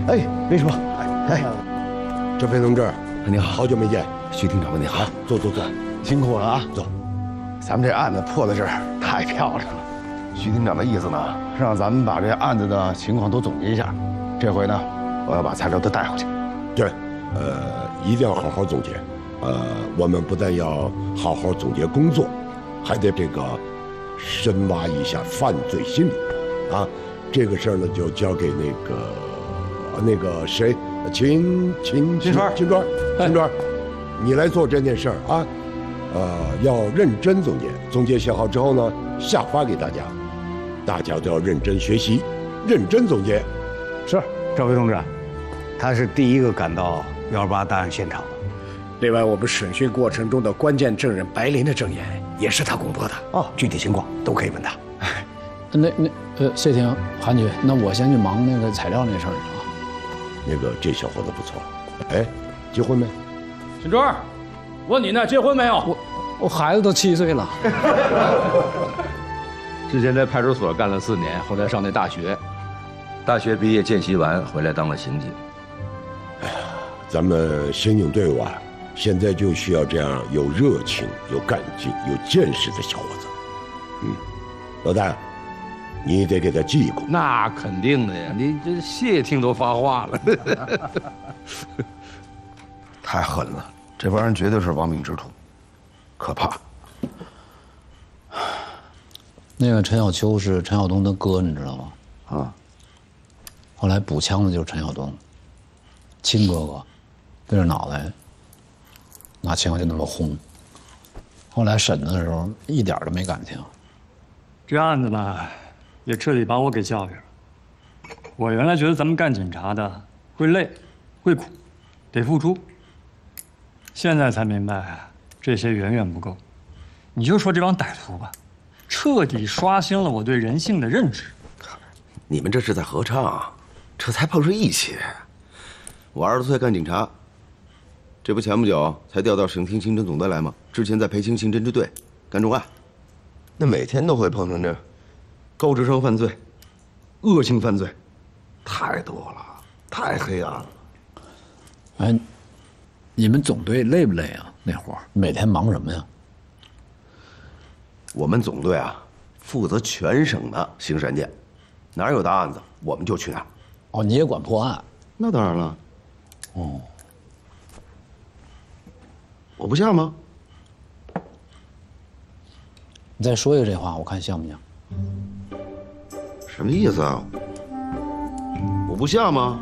哎，秘书，哎， 郑飞同志， 你好， 好久没见。 徐厅长，你好， 坐， 辛苦了啊！ 走， 咱们这案子破的是太漂亮了。徐厅长的意思呢，是让咱们把这案子的情况都总结一下。这回呢，我要把材料都带回去。 对，一定要好好总结。我们不但要好好总结工作，还得这个深挖一下犯罪心理。啊，这个事儿呢，就交给那个谁，秦川，你来做这件事儿啊。要认真总结，总结写好之后呢，下发给大家，大家都要认真学习，认真总结。 是，赵飞同志，他是第一个赶到128大案现场的。 另外，我们审讯过程中的关键证人白林的证言也是他公布的。 哦，具体情况都可以问他。 谢霆，韩局，那我先去忙那个材料那事儿啊。 这小伙子不错，哎，结婚没？ 秦川，问你呢，结婚没有？ 我孩子都7岁了。 之前在派出所干了4年，后来上那大学，大学毕业见习完回来当了刑警。 哎呀，咱们刑警队伍啊，现在就需要这样有热情、有干劲、有见识的小伙子。老大，你得给他记一功。 那肯定的呀，你这谢听都发话了。 太狠了，这帮人绝对是亡命之徒，可怕。 那个陈小秋是陈晓东的哥，你知道吗？ 啊， 后来补枪的就是陈晓东，亲哥哥，对着脑袋拿枪就那么轰。后来审的时候一点都没感情。 这案子呢，也彻底把我给教育了。我原来觉得咱们干警察的会累，会苦，得付出。现在才明白，这些远远不够。你就说这帮歹徒吧，彻底刷新了我对人性的认知。 你们这是在合唱，这才碰上义气。我20多岁干警察，这不前不久才调到省厅刑侦总队来吗？之前在培青刑侦支队干重案。那每天都会碰上这高智商犯罪、恶性犯罪，太多了，太黑暗了。 哎，你们总队累不累啊？那活儿每天忙什么呀？ 我们总队啊，负责全省的刑事案件，哪儿有大案子我们就去哪儿。 哦，你也管破案？ 那当然了。 哦， 我不像吗？ 你再说一个这话，我看像不像？ 什么意思啊？我不像吗？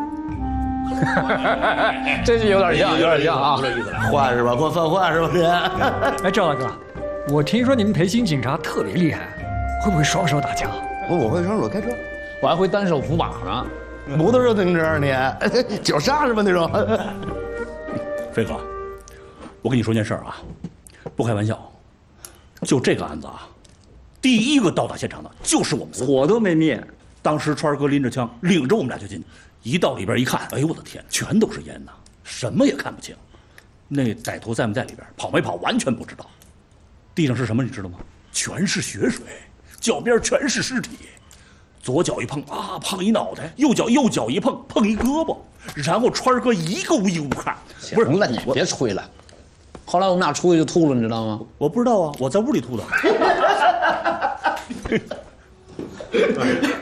这是有点像，有点像啊， 有点意思，坏是吧？给我犯坏是吧？这。 哎，赵大哥，我听说你们培训警察特别厉害，会不会双手打架？ 我会双手开车， 我还会单手扶把呢。 摩托车自行车你脚刹是吧？那种。 飞哥，我跟你说件事啊，不开玩笑，就这个案子啊，第一个到达现场的就是我们， 火都没灭。 当时川哥拎着枪，领着我们俩就进去，一到里边一看，哎呦我的天，全都是烟呐，什么也看不清。那歹徒在没在里边，跑没跑，完全不知道。地上是什么你知道吗？全是血水，脚边全是尸体。左脚一碰啊，碰一脑袋；右脚一碰，碰一胳膊。然后川哥一个无依无靠。 不是了，你别吹了。后来我们俩出去就吐了，你知道吗？ 我不知道啊，我在屋里吐的。